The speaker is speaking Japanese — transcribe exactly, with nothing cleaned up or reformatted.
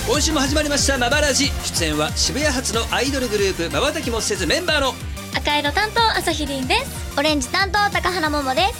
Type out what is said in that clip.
今週も始まりましたマバラジ。出演は渋谷発のアイドルグループまばたきもせずメンバーの赤色担当朝日凛です。 オレンジ担当高原桃です。